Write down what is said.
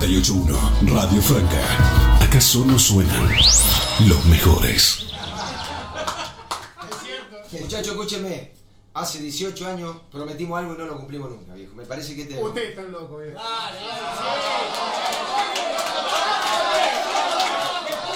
98.1 Radio Franca. Acá solo suenan los mejores. Muchachos, escúchenme. Hace 18 años prometimos algo y no lo cumplimos nunca, viejo. Me parece que Ustedes están locos, viejo. Dale.